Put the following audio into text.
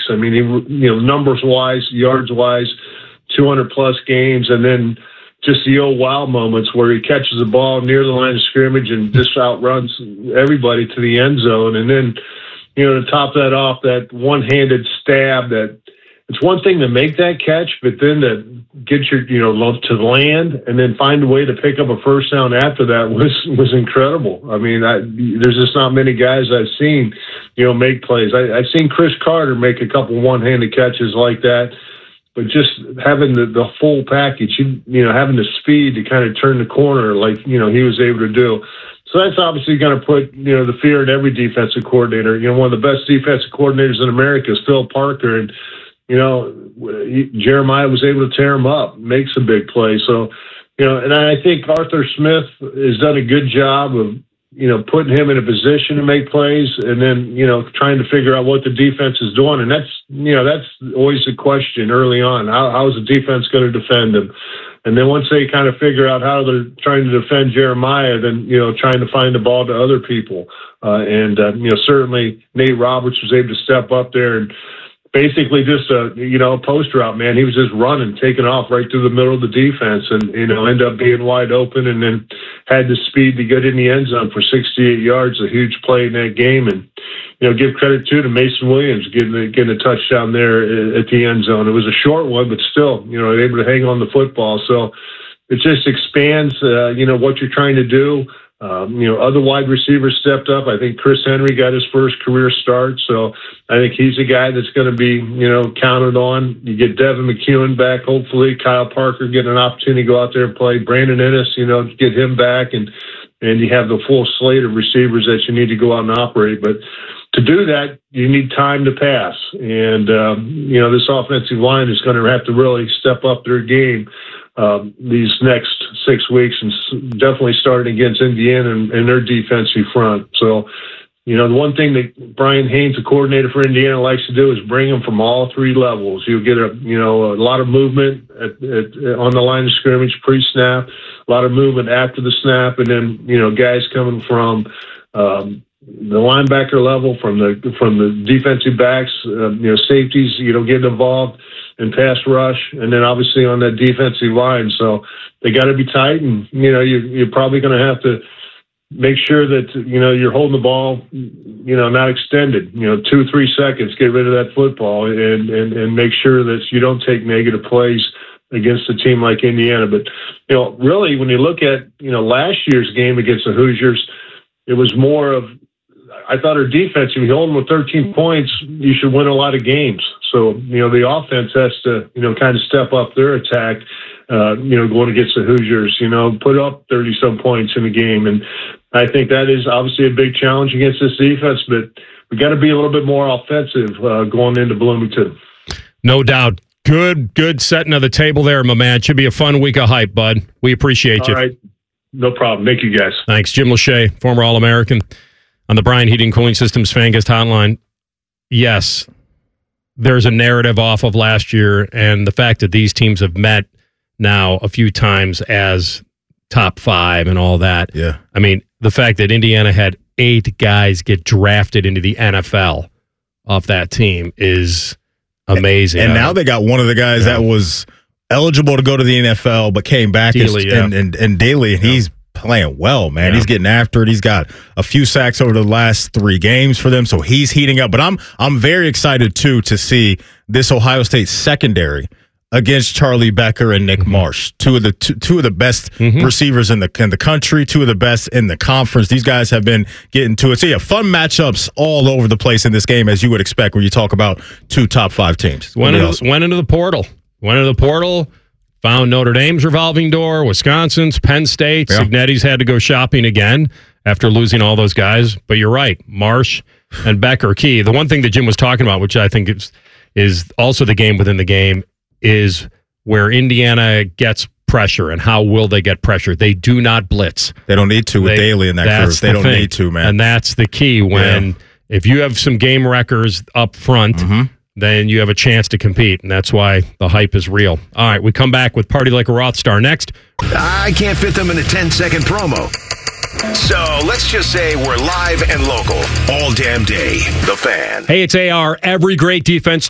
weeks. I mean, numbers-wise, yards-wise, 200-plus games, and then just the old wow moments where he catches the ball near the line of scrimmage and just outruns everybody to the end zone. And then, to top that off, that one-handed stab that it's one thing to make that catch, but then to get your, to land and then find a way to pick up a first down after that was incredible. I mean, there's just not many guys I've seen, make plays. I've seen Chris Carter make a couple one-handed catches like that. But just having the full package, having the speed to kind of turn the corner like, he was able to do. So that's obviously going to put, the fear in every defensive coordinator. One of the best defensive coordinators in America is Phil Parker. And, Jeremiah was able to tear him up, make some big plays. So, and I think Arthur Smith has done a good job of, putting him in a position to make plays and then, trying to figure out what the defense is doing. And that's always a question early on. How is the defense going to defend him? And then once they kind of figure out how they're trying to defend Jeremiah, then, trying to find the ball to other people. Certainly Nate Roberts was able to step up there and basically just a post route, man. He was just running, taking off right through the middle of the defense and, end up being wide open and then had the speed to get in the end zone for 68 yards, a huge play in that game. And, give credit to Mason Williams getting a touchdown there at the end zone. It was a short one, but still, able to hang on the football. So it just expands, what you're trying to do. Other wide receivers stepped up. I think Chris Henry got his first career start. So I think he's a guy that's going to be, counted on. You get Devin McEwen back, hopefully. Kyle Parker getting an opportunity to go out there and play. Brandon Ennis, get him back. And you have the full slate of receivers that you need to go out and operate. But to do that, you need time to pass. And, this offensive line is going to have to really step up their game these next 6 weeks, and definitely starting against Indiana and their defensive front. So, the one thing that Brian Haynes, the coordinator for Indiana, likes to do is bring them from all three levels. You'll get a lot of movement on the line of scrimmage pre-snap, a lot of movement after the snap, and then guys coming from the linebacker level, from the defensive backs, safeties, get involved in pass rush, and then obviously on that defensive line. So they got to be tight, and you're probably going to have to make sure that you're holding the ball, not extended. 2-3 seconds, get rid of that football, and make sure that you don't take negative plays against a team like Indiana. But really, when you look at last year's game against the Hoosiers, it was more of, I thought our defense, if you hold them with 13 points, you should win a lot of games. So, the offense has to, kind of step up their attack, going against the Hoosiers, put up 30-some points in the game. And I think that is obviously a big challenge against this defense, but we got to be a little bit more offensive going into Bloomington. No doubt. Good setting of the table there, my man. Should be a fun week of hype, bud. We appreciate you. All right. No problem. Thank you, guys. Thanks. Jim Lachey, former All-American on the Bryan Heating Cooling Systems Fan Guest Hotline. Yes, there's a narrative off of last year, and the fact that these teams have met now a few times as top five and all that. Yeah. I mean, the fact that Indiana had 8 guys get drafted into the NFL off that team is amazing. And now they got one of the guys that was eligible to go to the NFL but came back Daly, and Daly, and he's playing well, man. He's getting after it. He's got a few sacks over the last 3 games for them, so he's heating up. But I'm very excited too to see this Ohio State secondary against Charlie Becker and Nick Marsh, two of the best receivers in the country, 2 of the best in the conference. These guys have been getting to it. So fun matchups all over the place in this game, as you would expect when you talk about 2 top 5 teams. Went into the portal. Found Notre Dame's revolving door, Wisconsin's, Penn State. Yeah. Signetti's had to go shopping again after losing all those guys. But you're right, Marsh and Becker key. The one thing that Jim was talking about, which I think is also the game within the game, is where Indiana gets pressure and how will they get pressure. They do not blitz. They don't need to with Daly in that curve. They don't need to, man. And that's the key. If you have some game wreckers up front, then you have a chance to compete, and that's why the hype is real. All right, we come back with Party Like a Roth Star next. I can't fit them in a 10-second promo. So let's just say we're live and local all damn day. The Fan. Hey, it's AR. Every great defense